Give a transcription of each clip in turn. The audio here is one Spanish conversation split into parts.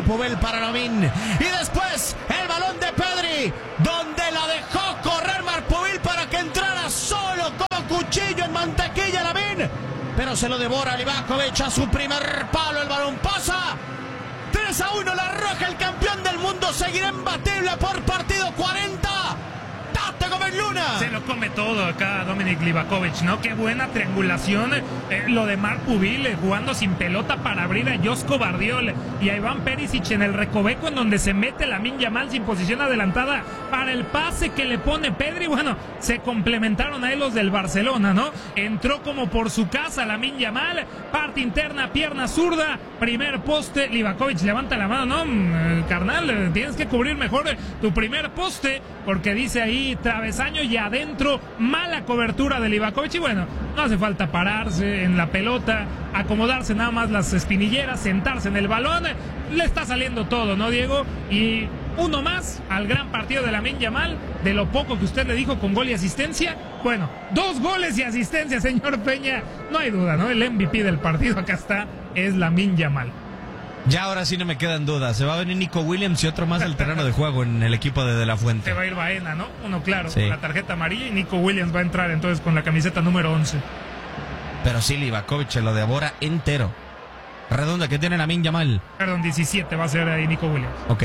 Pubel para Lamine. Y después el balón de Pedri, donde la dejó correr Marc-Pubel para que entrara solo con cuchillo en mantequilla Lamine. Pero se lo devora Livakovic a su primer palo. El balón pasa. 3-1, la Roja, el campeón del mundo, seguirá imbatible por partido 40. ¡Tate Gómez Luna! Se lo come todo acá Dominik Livakovic, ¿no? Qué buena triangulación. Lo de Marc-Pubel jugando sin pelota para abrir a Josko Vardiol y a Iván Perisic en el recoveco, en donde se mete Lamine Yamal sin posición adelantada para el pase que le pone Pedri. Bueno, se complementaron a él los del Barcelona, ¿no? Entró como por su casa Lamine Yamal, parte interna, pierna zurda, primer poste. Livakovic levanta la mano, no, carnal, tienes que cubrir mejor tu primer poste, porque dice ahí travesaño y adentro, mala cobertura de Livakovic. Y bueno, no hace falta pararse en la pelota, acomodarse nada más las espinilleras, sentarse en el balón. Le está saliendo todo, ¿no, Diego? Y uno más al gran partido de Lamine Yamal, de lo poco que usted le dijo con gol y asistencia. Bueno, 2 goles y asistencia, señor Peña. No hay duda, ¿no? El MVP del partido, acá está, es Lamine Yamal. Ya ahora sí no me quedan dudas. Se va a venir Nico Williams y otro más al terreno de juego en el equipo de la Fuente. Se va a ir Baena, ¿no? Uno claro, sí, con la tarjeta amarilla, y Nico Williams va a entrar entonces con la camiseta número 11. Pero sí, Livakovic se lo devora entero. Redonda que tiene Lamine Yamal. Perdón, 17 va a ser ahí Nico Williams. Ok.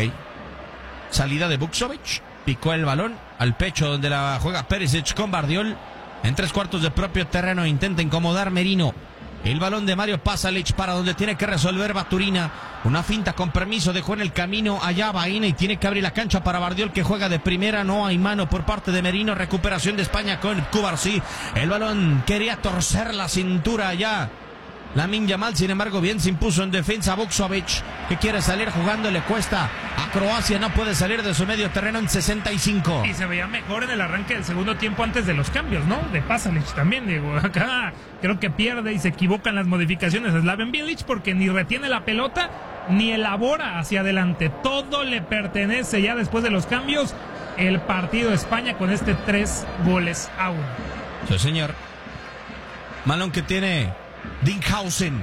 Salida de Vukcevic. Picó el balón al pecho donde la juega Perisic con Vardiol. En 3/4 de propio terreno intenta incomodar Merino. El balón de Mario Pasalic para donde tiene que resolver Baturina. Una finta con permiso, dejó en el camino allá Baena y tiene que abrir la cancha para Vardiol, que juega de primera. No hay mano por parte de Merino. Recuperación de España con Cubarsí. El balón quería torcer la cintura allá Lamine Yamal, sin embargo, bien se impuso en defensa Vukcevic, que quiere salir jugando, le cuesta a Croacia, no puede salir de su medio terreno en 65. Y se veía mejor en el arranque del segundo tiempo antes de los cambios, ¿no? De Pasalic también, digo, acá creo que pierde y se equivocan las modificaciones de Slaven Bilic, porque ni retiene la pelota ni elabora hacia adelante, todo le pertenece ya después de los cambios. El partido de España con este 3-1. Sí, señor. Balón que tiene Dinkhausen.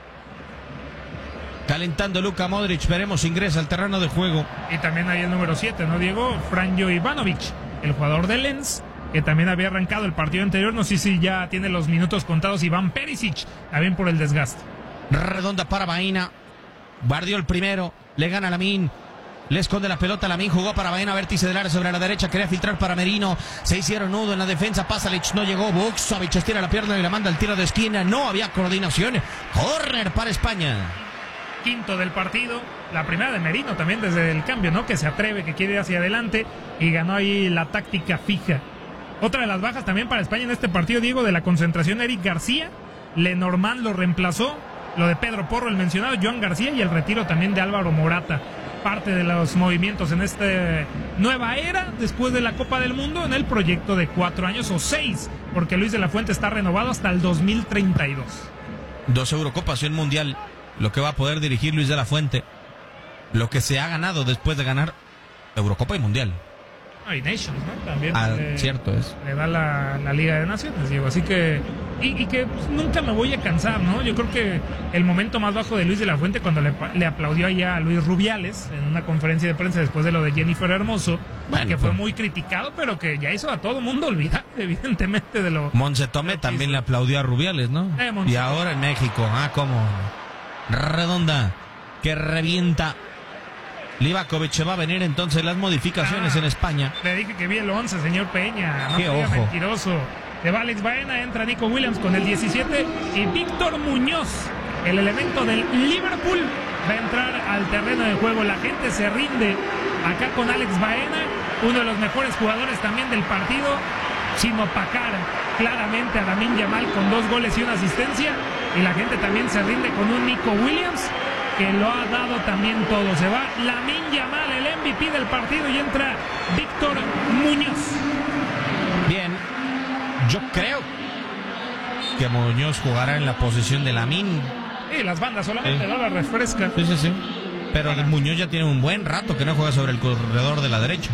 Calentando Luka Modric, veremos si ingresa al terreno de juego. Y también hay el número 7, ¿no, Diego? Franjo Ivanovic, el jugador de Lens, que también había arrancado el partido anterior. No sé si ya tiene los minutos contados Iván Perisic, también por el desgaste. Redonda para Baena. Vardiol primero, le gana a Lamine. Le esconde la pelota, Lamine jugó para Baena, vértice del área sobre la derecha, quería filtrar para Merino, se hicieron nudo en la defensa, Pasalic no llegó, Vukcevic estira la pierna y la manda al tiro de esquina, no había coordinación, córner para España. Quinto del partido, la primera de Merino también desde el cambio, ¿no? Que se atreve, que quiere ir hacia adelante y ganó ahí la táctica fija. Otra de las bajas también para España en este partido, Diego, de la concentración, Eric García, Lenormand lo reemplazó, lo de Pedro Porro, el mencionado, Joan García, y el retiro también de Álvaro Morata. Parte de los movimientos en esta nueva era después de la Copa del Mundo en el proyecto de 4 años o 6, porque Luis de la Fuente está renovado hasta el 2032. 2 Eurocopas y un Mundial, lo que va a poder dirigir Luis de la Fuente, lo que se ha ganado después de ganar Eurocopa y Mundial. Y Nations, ¿no? También cierto es. Le da la Liga de Naciones, Diego. Así que, y que pues, nunca me voy a cansar, ¿no? Yo creo que el momento más bajo de Luis de la Fuente, cuando le aplaudió allá a Luis Rubiales en una conferencia de prensa después de lo de Jennifer Hermoso, bueno, que fue muy criticado, pero que ya hizo a todo mundo olvidar, evidentemente, de lo... Monse Tomé también le aplaudió a Rubiales, ¿no? Y ahora en México, cómo. Redonda, que revienta. Livakovic, va a venir entonces las modificaciones en España. Le dije que vi el 11, señor Peña. No qué ojo. Mentiroso. De Alex Baena entra Nico Williams con el 17 y Víctor Muñoz, el elemento del Liverpool, va a entrar al terreno de juego. La gente se rinde acá con Alex Baena, uno de los mejores jugadores también del partido, sin opacar claramente a Lamine Yamal con 2 goles y una asistencia. Y la gente también se rinde con un Nico Williams que lo ha dado también todo. Se va Lamine Yamal, el MVP del partido, y entra Víctor Muñoz. Bien, yo creo que Muñoz jugará en la posición de Lamine. Y las bandas solamente, ¿no? La refresca. Sí. Pero Muñoz ya tiene un buen rato que no juega sobre el corredor de la derecha.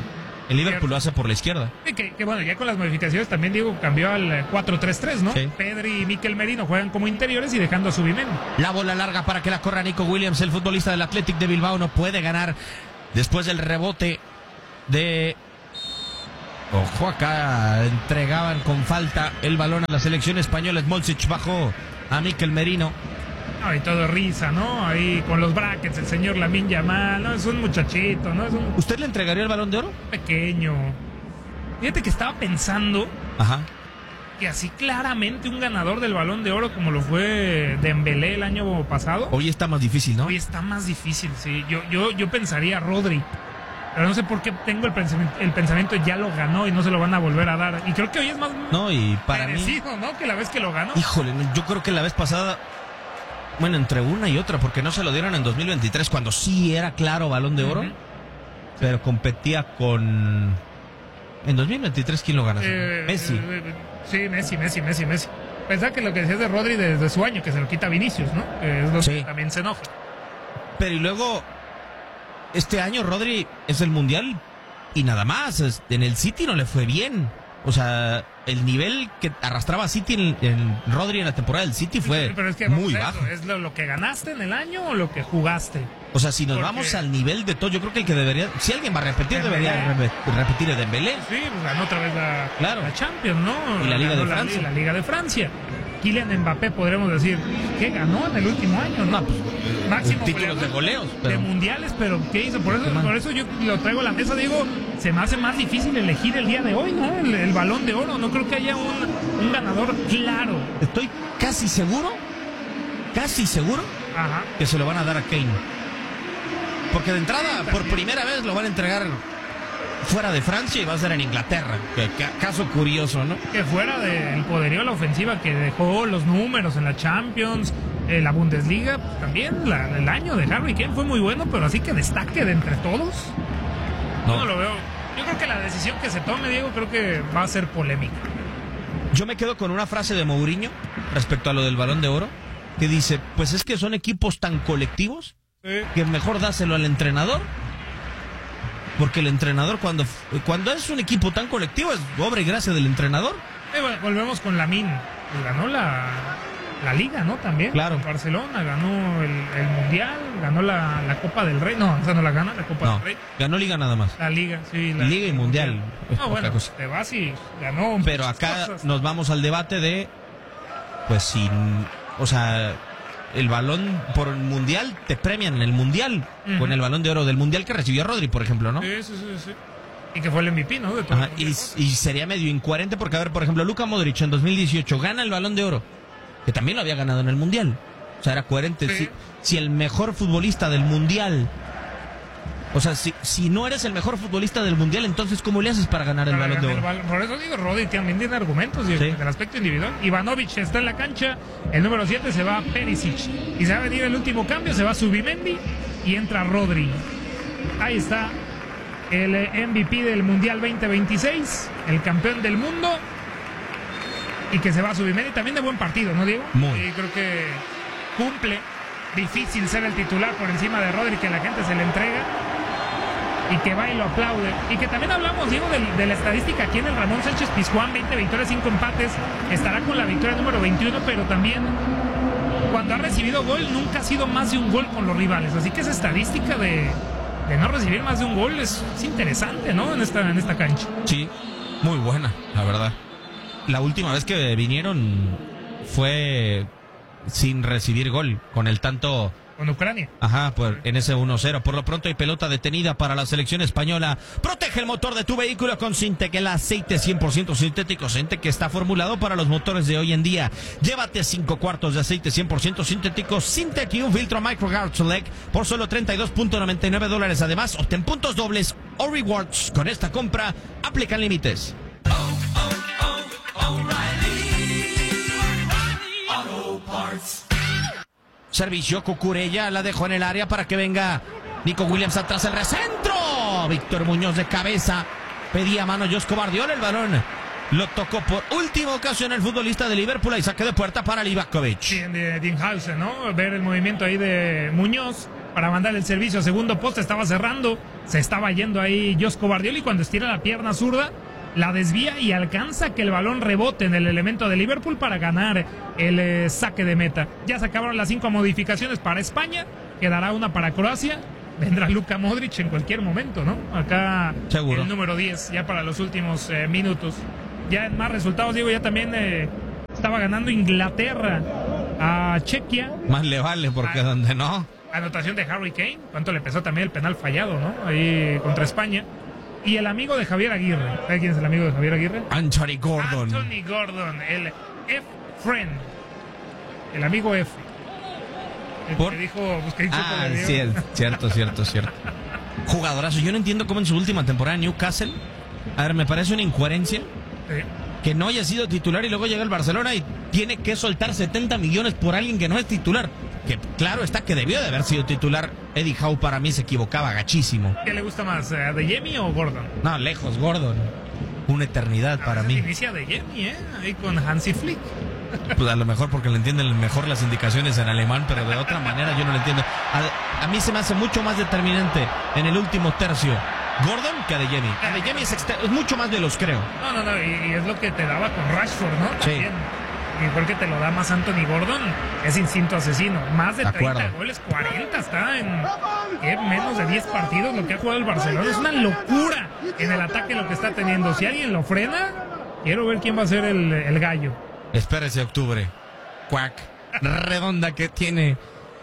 El Liverpool lo hace por la izquierda. Sí, que bueno, ya con las modificaciones también Diego cambió al 4-3-3, ¿no? Sí. Pedri y Mikel Merino juegan como interiores y dejando a Zubimendi. La bola larga para que la corra Nico Williams, el futbolista del Athletic de Bilbao, no puede ganar después del rebote de... Ojo, acá entregaban con falta el balón a la selección española. Smolcic bajó a Mikel Merino. No, y todo risa, ¿no? Ahí con los brackets, el señor Lamine Yamal, ¿no? Es un muchachito, ¿no? Es un ¿Usted le entregaría el Balón de Oro? pequeño. Fíjate que estaba pensando Ajá. que así claramente un ganador del Balón de Oro como lo fue Dembélé el año pasado, Hoy está más difícil, ¿no? hoy está más difícil, sí. Yo pensaría Rodri, pero no sé por qué tengo el pensamiento ya lo ganó y no se lo van a volver a dar. Y creo que hoy es más No, y para mí... merecido, ¿no? Que la vez que lo ganó. Híjole, yo creo que la vez pasada... Bueno, entre una y otra, porque no se lo dieron en 2023, cuando sí era claro Balón de Oro, pero competía con... En 2023, ¿quién lo gana? Messi. Sí, Messi. Pensaba que lo que decías de Rodri desde su año, que se lo quita Vinicius, ¿no? Es lo que también se enoja. Pero y luego, este año Rodri es el Mundial y nada más. En el City no le fue bien. O sea, el nivel que arrastraba City en Rodri en la temporada del City fue pero es que muy bajo. ¿Es lo que ganaste en el año o lo que jugaste? O sea, si nos vamos al nivel de todo, yo creo que el que debería, si alguien va a repetir, debería repetir el Dembélé. Sí, pues ganó otra vez la Champions, ¿no? Y la Liga Ganó de Francia. La Liga de Francia. Kylian Mbappé, podremos decir, ¿qué ganó en el último año? No, pues, máximo títulos de goleos. Pero... de mundiales, pero ¿qué hizo? Por eso yo lo traigo a la mesa, digo, se me hace más difícil elegir el día de hoy, ¿no? El Balón de Oro, no creo que haya un ganador claro. Estoy casi seguro Ajá. que se lo van a dar a Kane. Porque de entrada, por primera vez lo van a entregar fuera de Francia y va a ser en Inglaterra. Que caso curioso, ¿no? Que fuera del poderío de la ofensiva que dejó los números en la Champions, la Bundesliga, pues también el año de Harry Kane fue muy bueno, pero así que destaque de entre todos, no lo veo. Yo creo que la decisión que se tome, Diego, creo que va a ser polémica. Yo me quedo con una frase de Mourinho respecto a lo del Balón de Oro, que dice, pues es que son equipos tan colectivos que mejor dáselo al entrenador. Porque el entrenador, cuando es un equipo tan colectivo, es obra y gracia del entrenador. Bueno, volvemos con Lamine. Pues ganó la Liga, ¿no? También. Claro. Barcelona ganó el Mundial, ganó la Copa del Rey. No, esa no la gana, la Copa del Rey. Ganó Liga nada más. La Liga, sí. Liga y Mundial. No, bueno, te vas y ganó. Pero acá nos vamos al debate de, pues si, o sea... El balón por el Mundial, te premian en el Mundial, con el Balón de Oro del Mundial que recibió Rodri, por ejemplo, ¿no? Sí. Y que fue el MVP, ¿no? De todo. Ajá, y sería medio incoherente porque, a ver, por ejemplo, Luka Modric en 2018 gana el Balón de Oro, que también lo había ganado en el Mundial. O sea, era coherente. Sí. Si el mejor futbolista del Mundial... O sea, si no eres el mejor futbolista del Mundial, entonces ¿cómo le haces para ganar el Balón de Oro? Por eso digo, Rodri también tiene argumentos del aspecto individual. Ivanovic está en la cancha, el número 7 se va Perisic. Y se va a venir el último cambio, se va Zubimendi y entra Rodri. Ahí está el MVP del Mundial 2026, el campeón del mundo. Y que se va Zubimendi también de buen partido, ¿no, Diego? Y creo que cumple. Difícil ser el titular por encima de Rodri, que la gente se le entrega y que va y lo aplaude. Y que también hablamos, Diego, de la estadística aquí en el Ramón Sánchez Pizjuán, 20 victorias, 5 empates, estará con la victoria número 21, pero también cuando ha recibido gol nunca ha sido más de un gol con los rivales, así que esa estadística de no recibir más de un gol es interesante, ¿no? En esta cancha. Sí, muy buena, la verdad. La última vez que vinieron fue sin recibir gol, con el tanto... Con Ucrania. Ajá, en ese 1-0. Por lo pronto hay pelota detenida para la selección española. Protege el motor de tu vehículo con Syntec, el aceite 100% sintético. Syntec, que está formulado para los motores de hoy en día. Llévate 5 cuartos de aceite 100% sintético Syntec y un filtro MicroGuard Select por solo $32.99. Además, obtén puntos dobles o rewards. Con esta compra, aplican límites. Servicio, Cucurella la dejó en el área para que venga Nico Williams atrás, el recentro. Víctor Muñoz de cabeza. Pedía mano Josko Bardiola, el balón lo tocó por última ocasión el futbolista de Liverpool y saque de puerta para Livakovic. Sí, de Dinhausen, ¿no? Ver el movimiento ahí de Muñoz. para mandar el servicio a segundo poste, estaba cerrando, se estaba yendo ahí Josko Gvardiol y cuando estira la pierna zurda, la desvía y alcanza que el balón rebote en el elemento de Liverpool para ganar el saque de meta. Ya se acabaron las 5 modificaciones para España, quedará una para Croacia. Vendrá Luka Modric en cualquier momento, ¿no? Acá seguro. El número 10, ya para los últimos minutos. Ya en más resultados, digo, ya también estaba ganando Inglaterra a Chequia. Más le vale, porque donde no. Anotación de Harry Kane. ¿Cuánto le pesó también el penal fallado, no? Ahí contra España. Y el amigo de Javier Aguirre. ¿Sabe quién es el amigo de Javier Aguirre? Anthony Gordon. Anthony Gordon, el F-Friend. El amigo F. El que dijo Busquets. Sí, cierto. Jugadorazo. Yo no entiendo cómo en su última temporada en Newcastle, a ver, me parece una incoherencia que no haya sido titular y luego llega el Barcelona y tiene que soltar 70 millones por alguien que no es titular. Que claro está que debió de haber sido titular. Eddie Howe para mí se equivocaba gachísimo. ¿Qué le gusta más, de Jemmy o Gordon? No, lejos, Gordon. Una eternidad para mí. Inicia de Jemmy, ahí con Hansi Flick. Pues a lo mejor porque le entienden mejor las indicaciones en alemán, pero de otra manera yo no lo entiendo. A mí se me hace mucho más determinante en el último tercio Gordon que Adeyemi. Adeyemi es mucho más veloz, creo. No, y es lo que te daba con Rashford, ¿no? También. Sí. Y porque te lo da más Anthony Gordon, es instinto asesino. Más de 30 goles, 40, está en menos de 10 partidos lo que ha jugado el Barcelona. Es una locura en el ataque lo que está teniendo. Si alguien lo frena, quiero ver quién va a ser el gallo. Espérese octubre. Cuac. Redonda que tiene.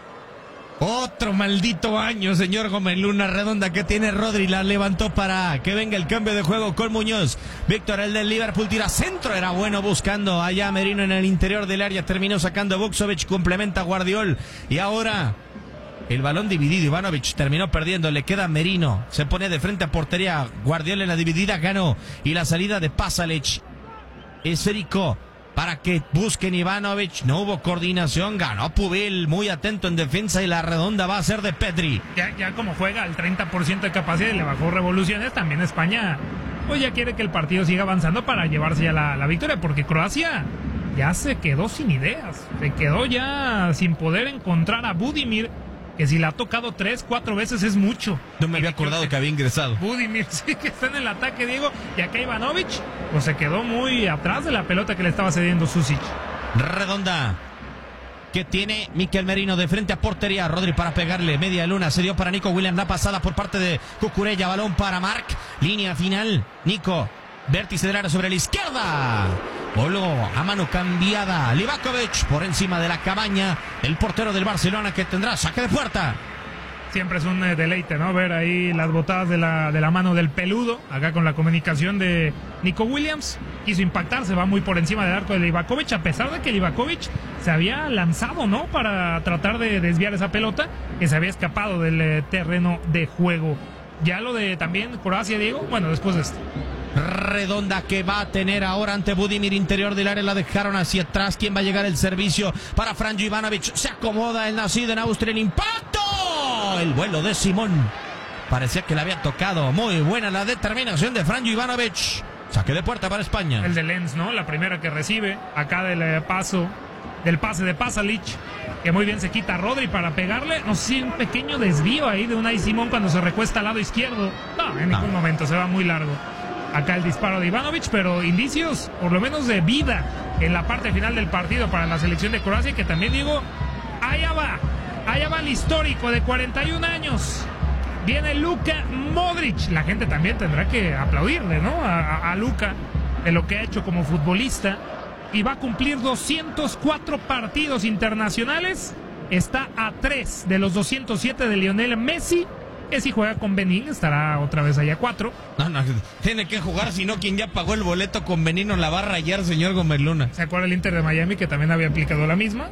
Otro maldito año, señor Gómez Luna. Redonda que tiene Rodri. La levantó para que venga el cambio de juego con Muñoz. Víctor, el del Liverpool, tira centro. Era bueno buscando allá Merino en el interior del área. Terminó sacando Vukcevic. Complementa Gvardiol. Y ahora el balón dividido. Ivanovic terminó perdiendo. Le queda Merino. Se pone de frente a portería. Gvardiol en la dividida ganó. Y la salida de Pasalic. Esférico. Para que busquen Ivanovic, no hubo coordinación, ganó Pubil, muy atento en defensa y la redonda va a ser de Pedri. Ya como juega al 30% de capacidad y le bajó revoluciones, también España pues ya quiere que el partido siga avanzando para llevarse ya la victoria, porque Croacia ya se quedó sin ideas, se quedó ya sin poder encontrar a Budimir, que si la ha tocado 3-4 veces es mucho. No me había acordado que había ingresado. Budimir sí que está en el ataque, Diego, y acá Ivanovic pues se quedó muy atrás de la pelota que le estaba cediendo Susic. Redonda que tiene Mikel Merino de frente a portería. Rodri para pegarle, media luna, se dio para Nico Williams, la pasada por parte de Cucurella, balón para Marc, línea final, Nico, vértice del área sobre la izquierda. Voló a mano cambiada Livakovic por encima de la cabaña. El portero del Barcelona que tendrá saque de puerta. Siempre es un deleite, ¿no? Ver ahí las botadas de la mano del peludo. Acá con la comunicación de Nico Williams. Quiso impactar, se va muy por encima del arco de Livakovic. A pesar de que Livakovic se había lanzado, ¿no? Para tratar de desviar esa pelota que se había escapado del terreno de juego. Ya lo de también Croacia, Diego. Bueno, después de esto. Redonda que va a tener ahora ante Budimir, interior del área, la dejaron hacia atrás. ¿Quién va a llegar el servicio para Franjo Ivanovic? Se acomoda el nacido en Austria, el impacto, el vuelo de Simón, parecía que le había tocado. Muy buena la determinación de Franjo Ivanovic. Saque de puerta para España. El de Lenz, ¿no? La primera que recibe acá del pase de Pasalic, que muy bien se quita a Rodri para pegarle. No sé si un pequeño desvío ahí de Unai Simón cuando se recuesta al lado izquierdo. No, en ningún momento, se va muy largo. Acá el disparo de Ivanovic, pero indicios por lo menos de vida en la parte final del partido para la selección de Croacia, que también digo, allá va el histórico de 41 años. Viene Luka Modric. La gente también tendrá que aplaudirle, ¿no? A Luka de lo que ha hecho como futbolista. Y va a cumplir 204 partidos internacionales. Está a 3 de los 207 de Lionel Messi. Que si juega con Benín estará otra vez allá 4. No, tiene que jugar, si no quien ya pagó el boleto con Benín no la va a rayar, señor Gómez Luna. ¿Se acuerda el Inter de Miami que también había aplicado la misma?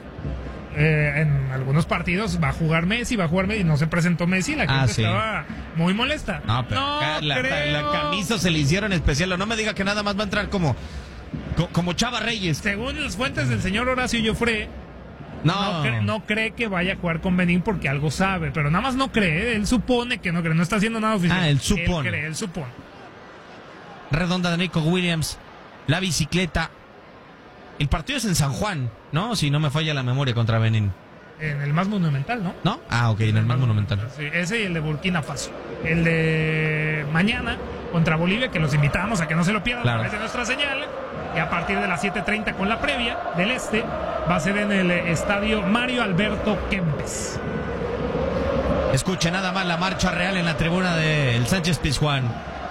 En algunos partidos va a jugar Messi, no se presentó Messi, la gente estaba muy molesta. No, pero la camisa se le hicieron especial. No me diga que nada más va a entrar como Chava Reyes. Según las fuentes del señor Horacio Joffre, no cree que vaya a jugar con Benín porque algo sabe, pero nada más no cree, él supone que no cree, no está haciendo nada oficial. Él supone. Él supone. Redonda de Nico Williams, la bicicleta. El partido es en San Juan, ¿no? Si no me falla la memoria, contra Benín. En el más monumental, ¿no? ¿No? Ah, ok, en el más monumental. Sí, ese y el de Burkina Faso. El de mañana contra Bolivia, que los invitamos a que no se lo pierdan, claro, a través de nuestra señal. Y a partir de las 7:30 con la previa del va a ser en el estadio Mario Alberto Kempes. Escuche nada más la marcha real en la tribuna del Sánchez Pizjuán.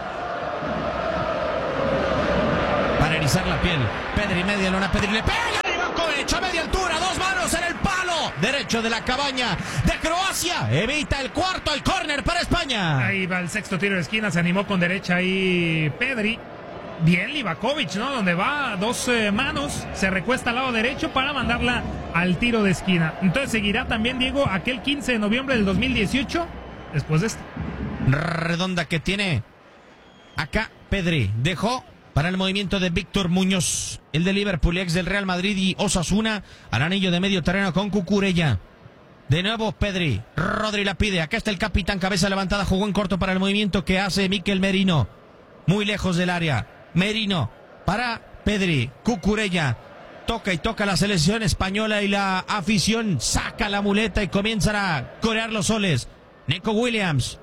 Para erizar la piel. Pedri, media luna, Pedri le pega. Livakovic a media altura, 2 manos en el palo derecho de la cabaña de Croacia. Evita el cuarto, el córner para España. Ahí va el sexto tiro de esquina, se animó con derecha ahí Pedri. Bien Livakovic, ¿no? Donde va 2 manos, se recuesta al lado derecho para mandarla al tiro de esquina. Entonces seguirá también, Diego, aquel 15 de noviembre del 2018, después de este. Redonda que tiene acá Pedri. Dejó para el movimiento de Víctor Muñoz, el de Liverpool, ex del Real Madrid y Osasuna, al anillo de medio terreno con Cucurella. De nuevo Pedri, Rodri la pide, acá está el capitán, cabeza levantada, jugó en corto para el movimiento que hace Mikel Merino. Muy lejos del área. Merino para Pedri, Cucurella, toca y toca la selección española y la afición saca la muleta y comienzan a corear los soles. Nico Williams,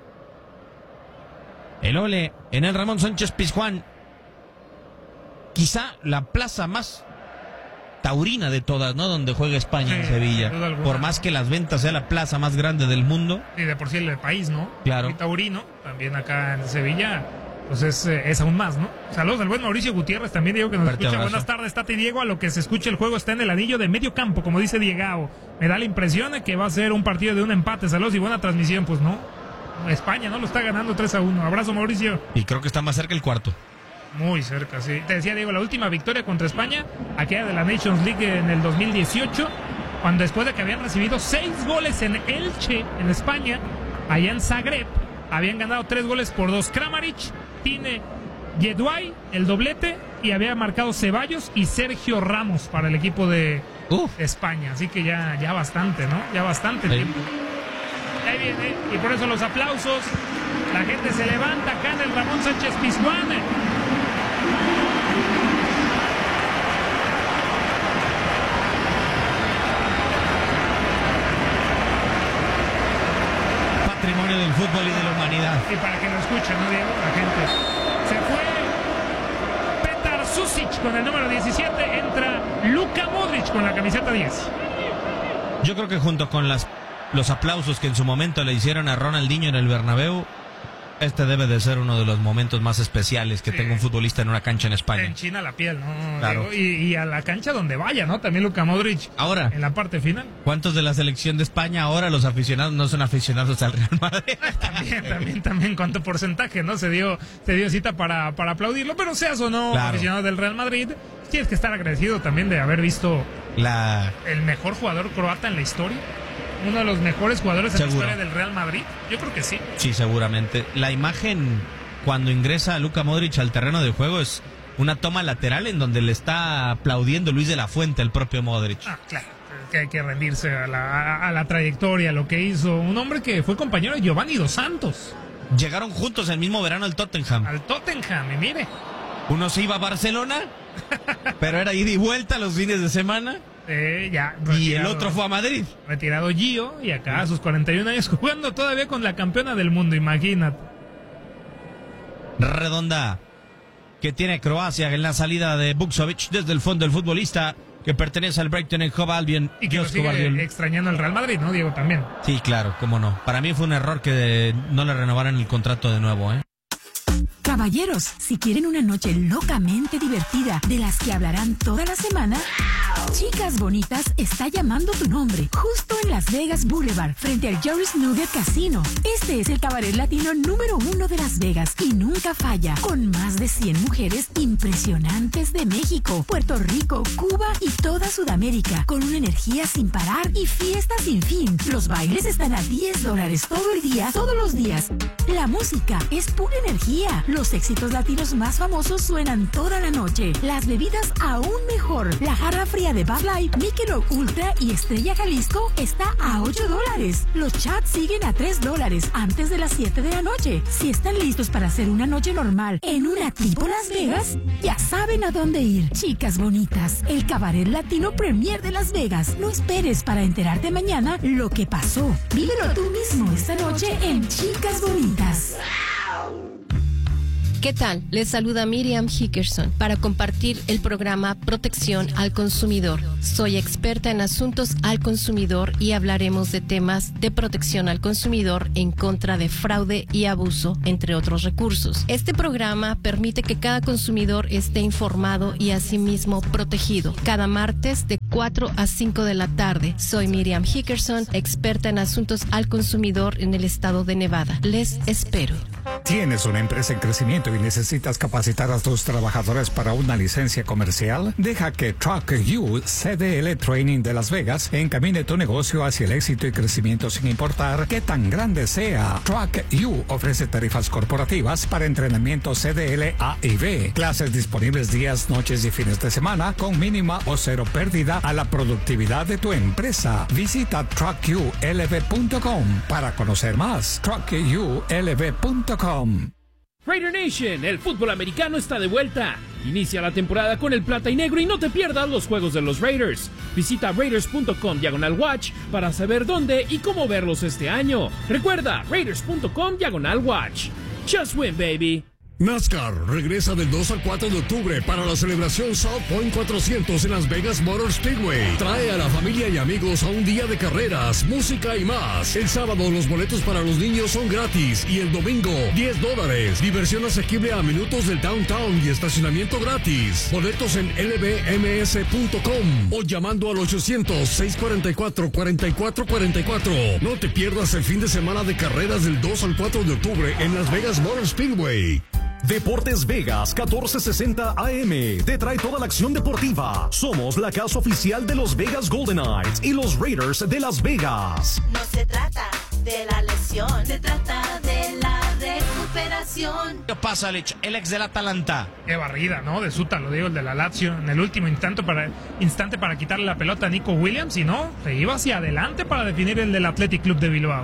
el ole en el Ramón Sánchez Pizjuán, quizá la plaza más taurina de todas, ¿no? Donde juega España, en Sevilla. Por más que Las Ventas sea la plaza más grande del mundo. Y de por sí el país, ¿no? Claro. Y taurino, también acá en Sevilla. Pues es aún más, ¿no? Saludos al buen Mauricio Gutiérrez, también Diego, que nos escucha. Abrazo. Buenas tardes, Tati Diego. A lo que se escucha, el juego está en el anillo de medio campo, como dice Diegao. Me da la impresión de que va a ser un partido de un empate. Saludos y buena transmisión, pues no. España, ¿no? Lo está ganando 3-1. Abrazo, Mauricio. Y creo que está más cerca el cuarto. Muy cerca, sí. Te decía, Diego, la última victoria contra España, aquella de la Nations League en el 2018, cuando después de que habían recibido 6 goles en Elche, en España, allá en Zagreb, habían ganado 3-2. Kramaric, Tine Yeduay, el doblete, y había marcado Ceballos y Sergio Ramos para el equipo de España. Así que ya bastante, ¿no? Ya bastante tiempo. Y ahí viene, y por eso los aplausos. La gente se levanta acá en el Ramón Sánchez Pizjuán. Patrimonio del fútbol y de la humanidad. Y para que lo escuchen, ¿no, Diego? La gente. Se fue Petar Susic con el número 17. Entra Luka Modric con la camiseta 10. Yo creo que junto con los aplausos que en su momento le hicieron a Ronaldinho en el Bernabéu, este debe de ser uno de los momentos más especiales que tenga un futbolista en una cancha en España. En China la piel, ¿no? Claro. Y a la cancha donde vaya, ¿no? También Luka Modric. Ahora, en la parte final. ¿cuántos de la selección de España ahora los aficionados no son aficionados al Real Madrid? También, ¿cuánto porcentaje, no? Se dio cita para aplaudirlo, pero seas o no aficionado del Real Madrid, tienes que estar agradecido también de haber visto el mejor jugador croata en la historia. Uno de los mejores jugadores en la historia del Real Madrid. Yo creo que sí. Sí, seguramente. La imagen cuando ingresa Luka Modric al terreno de juego es una toma lateral en donde le está aplaudiendo Luis de la Fuente, el propio Modric. Ah, claro. Que hay que rendirse a la trayectoria, a lo que hizo. Un hombre que fue compañero de Giovanni Dos Santos. Llegaron juntos el mismo verano al Tottenham. Al Tottenham, y mire. Uno se iba a Barcelona, pero era ida y vuelta los fines de semana. Ya y el otro fue a Madrid. Retirado Gio, y acá a sus 41 años jugando todavía con la campeona del mundo, imagínate. Redonda que tiene Croacia en la salida de Buksovic desde el fondo, el futbolista que pertenece al Brighton and Hove Albion. Y que lo sigue extrañando al Real Madrid, ¿no, Diego? También. Sí, claro, cómo no. Para mí fue un error que no le renovaran el contrato de nuevo, ¿eh? Caballeros, si quieren una noche locamente divertida, de las que hablarán toda la semana, Chicas Bonitas está llamando tu nombre, justo en Las Vegas Boulevard, frente al Jerry's Nugget Casino. Este es el cabaret latino número 1 de Las Vegas y nunca falla, con más de 100 mujeres impresionantes de México, Puerto Rico, Cuba y toda Sudamérica, con una energía sin parar y fiestas sin fin. Los bailes están a $10 todo el día, todos los días. La música es pura energía. Los éxitos latinos más famosos suenan toda la noche. Las bebidas aún mejor. La jarra fría botella de Bud Light, Michelob Ultra y Estrella Jalisco está a $8. Los chats siguen a $3 antes de las 7 de la noche. Si están listos para hacer una noche normal en una tipo Las Vegas, ya saben a dónde ir. Chicas bonitas, el Cabaret Latino Premier de Las Vegas. No esperes para enterarte mañana lo que pasó. Vívelo tú mismo esta noche en Chicas Bonitas. ¿Qué tal? Les saluda Miriam Hickerson para compartir el programa Protección al Consumidor. Soy experta en asuntos al consumidor y hablaremos de temas de protección al consumidor en contra de fraude y abuso, entre otros recursos. Este programa permite que cada consumidor esté informado y asimismo protegido. Cada martes de 4 a 5 de la tarde. Soy Miriam Hickerson, experta en asuntos al consumidor en el estado de Nevada. Les espero. ¿Tienes una empresa en crecimiento y necesitas capacitar a tus trabajadores para una licencia comercial? Deja que Truck You CDL Training de Las Vegas encamine tu negocio hacia el éxito y crecimiento sin importar qué tan grande sea. Truck You ofrece tarifas corporativas para entrenamiento CDL A y B, clases disponibles días, noches y fines de semana con mínima o cero pérdida a la productividad de tu empresa. Visita truckyoulv.com para conocer más. truckyoulv.com. Raider Nation, el fútbol americano está de vuelta. Inicia la temporada con el plata y negro y no te pierdas los juegos de los Raiders. Visita raiders.com/watch para saber dónde y cómo verlos este año. Recuerda, raiders.com/watch. Just win, baby. NASCAR regresa del 2 al 4 de octubre para la celebración South Point 400 en Las Vegas Motor Speedway. Trae a la familia y amigos a un día de carreras, música y más. El sábado los boletos para los niños son gratis y el domingo $10. Diversión asequible a minutos del downtown y estacionamiento gratis. Boletos en lbms.com o llamando al 800-644-4444. No te pierdas el fin de semana de carreras del 2 al 4 de octubre en Las Vegas Motor Speedway. Deportes Vegas 1460 AM te trae toda la acción deportiva. Somos la casa oficial de los Vegas Golden Knights y los Raiders de Las Vegas. No se trata de la lesión, se trata de la recuperación. Pasalic, el ex del Atalanta. Qué barrida, ¿no? De Suta, lo digo, el de la Lazio. En el último instante para quitarle la pelota a Nico Williams y no, se iba hacia adelante para definir el del Athletic Club de Bilbao.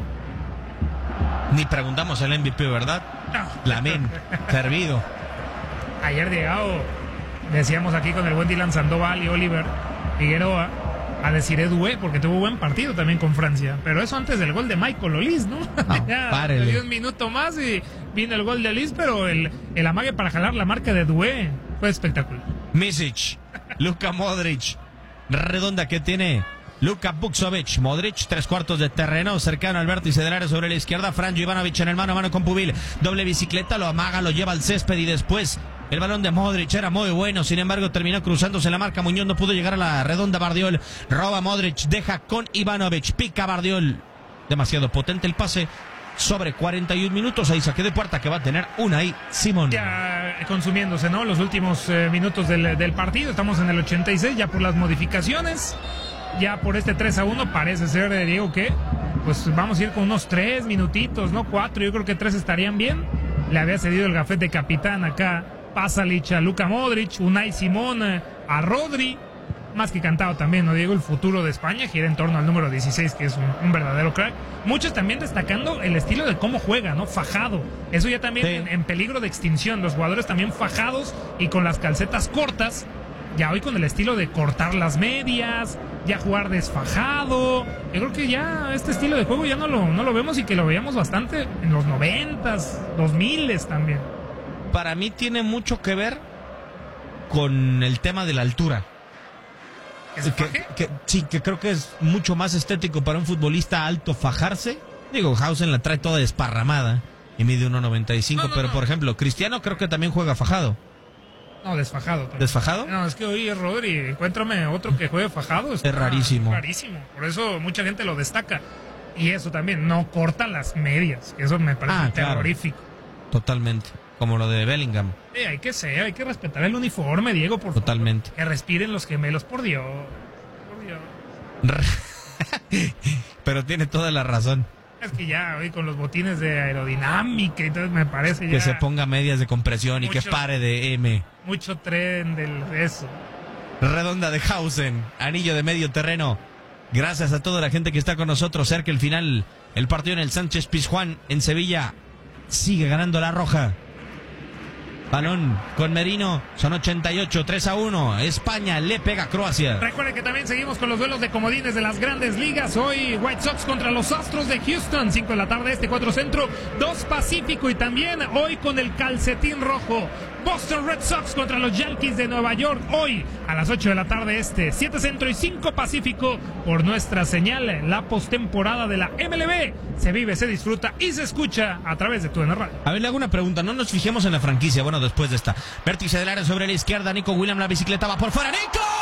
Ni preguntamos el MVP, ¿verdad? No. Lamén, servido. Ayer llegado, decíamos aquí con el buen Dylan Sandoval y Oliver Figueroa, a decir Doué, porque tuvo buen partido también con Francia. Pero eso antes del gol de Michael Olise, ¿no? Ya le dio un minuto más y vino el gol de Olise, pero el amague para jalar la marca de Doué fue espectacular. Misic, Luka Modric, redonda que tiene Luka Buksovic, Modric, 3/4 de terreno, cercano al vértice del área sobre la izquierda, Franjo Ivanovic en el mano a mano con Pubil, doble bicicleta, lo amaga, lo lleva al césped y después el balón de Modric era muy bueno, sin embargo terminó cruzándose la marca, Muñoz no pudo llegar a la redonda, Bardiol, roba Modric, deja con Ivanovic, pica Bardiol, demasiado potente el pase, sobre 41 minutos, ahí saque de puerta que va a tener Unai Simón. Ya consumiéndose, ¿no? Los últimos minutos del partido, estamos en el 86, ya por las modificaciones. Ya por este 3-1 parece ser, Diego, que pues vamos a ir con unos 3 minutitos, ¿no? 4, yo creo que 3 estarían bien. Le había cedido el gafete capitán acá, Pasalic a Luka Modric, Unai Simón a Rodri. Más que cantado también, ¿no, Diego? El futuro de España gira en torno al número 16, que es un verdadero crack. Muchos también destacando el estilo de cómo juega, ¿no? Fajado. Eso ya también sí. en peligro de extinción. Los jugadores también fajados y con las calcetas cortas. Ya hoy con el estilo de cortar las medias, ya jugar desfajado. Yo creo que ya este estilo de juego ya no lo vemos y que lo veíamos bastante en los 90s, 2000s también. Para mí tiene mucho que ver con el tema de la altura. Que creo que es mucho más estético para un futbolista alto fajarse. Digo, Hausen la trae toda desparramada y mide 1.95, pero por ejemplo, Cristiano creo que también juega fajado. No, desfajado también. ¿Desfajado? No, es que hoy es Rodri, encuéntrame otro que juegue fajado. Es rarísimo. Rarísimo, por eso mucha gente lo destaca. Y eso también, no corta las medias, eso me parece terrorífico. Claro. Totalmente, como lo de Bellingham. Hay que respetar el uniforme, Diego, por Totalmente. favor. Que respiren los gemelos, por Dios. Por Dios. Pero tiene toda la razón. Es que ya hoy con los botines de aerodinámica, entonces me parece ya... Que se ponga medias de compresión y que pare de M. Mucho tren de eso. redonda de Hausen, anillo de medio terreno. Gracias a toda la gente que está con nosotros. Cerca el final, el partido en el Sánchez Pizjuán en Sevilla. Sigue ganando la Roja. Balón con Merino, son 88, 3-1. España le pega a Croacia. Recuerden que también seguimos con los duelos de comodines de las grandes ligas. Hoy White Sox contra los Astros de Houston, 5 de la tarde 4 centro, 2 Pacífico. Y también hoy con el calcetín rojo, Boston Red Sox contra los Yankees de Nueva York. Hoy a las 8 de la tarde 7 centro y 5 Pacífico. Por nuestra señal, la postemporada de la MLB se vive, se disfruta y se escucha a través de TUDN Radio. A ver, le hago una pregunta. No nos fijemos en la franquicia. Bueno, después de esta. Vértice del área sobre la izquierda. Nico Williams, la bicicleta va por fuera. ¡Nico!